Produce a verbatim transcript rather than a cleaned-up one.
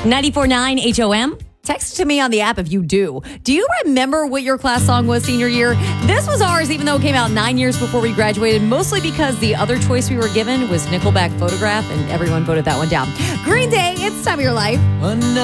ninety-four point nine H O M. Text to me on the app if you do. Do you remember what your class song was senior year? This was ours, even though it came out nine years before we graduated, mostly because the other choice we were given was Nickelback Photograph, and everyone voted that one down. Green Day, It's Time of Your Life.